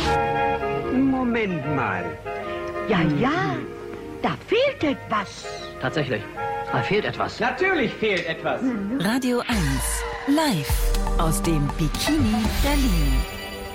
Moment mal. Ja, da fehlt etwas. Tatsächlich, da fehlt etwas. Natürlich fehlt etwas. Radio 1, live aus dem Bikini Berlin.